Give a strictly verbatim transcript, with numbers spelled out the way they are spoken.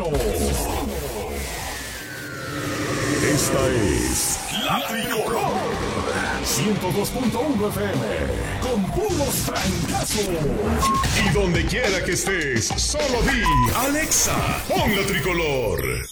destino. Esta es La Tricolor ciento dos punto uno F M con puros francazos. Y donde quiera que estés, solo di Alexa, pon La Tricolor.